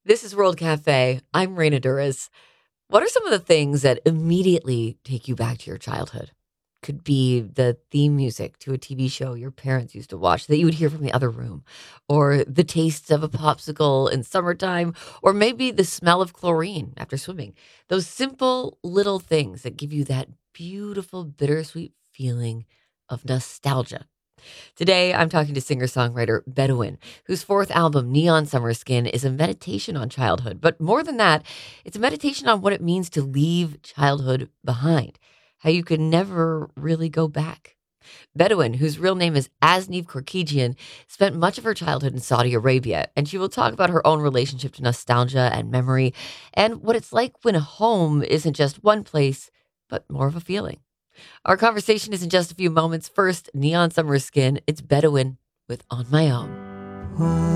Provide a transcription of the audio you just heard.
This is World Cafe. I'm Raina Duras. What are some of the things that immediately take you back to your childhood? Could be the theme music to a TV show your parents used to watch that you would hear from the other room, or the taste of a popsicle in summertime, or maybe the smell of chlorine after swimming. Those simple little things that give you that beautiful, bittersweet feeling of nostalgia. Today, I'm talking to singer songwriter Bedouin, whose fourth album, Neon Summer Skin, is a meditation on childhood. But more than that, it's a meditation on what it means to leave childhood behind, how you can never really go back. Bedouin, whose real name is Asneev Korkijian, spent much of her childhood in Saudi Arabia, and she will talk about her own relationship to nostalgia and memory and what it's like when home isn't just one place, but more of a feeling. Our conversation is in just a few moments. First, Neon Summer Skin. It's Bedouin with On My Own.